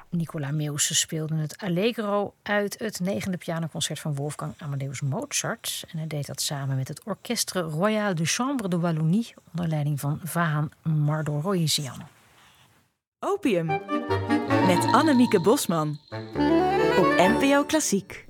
Nicola Meeuwse speelde het Allegro uit het 9e pianoconcert van Wolfgang Amadeus Mozart. En hij deed dat samen met het Orchestre Royal de Chambre de Wallonie onder leiding van Vahan Mardoroisian. Opium met Annemieke Bosman op NPO Klassiek.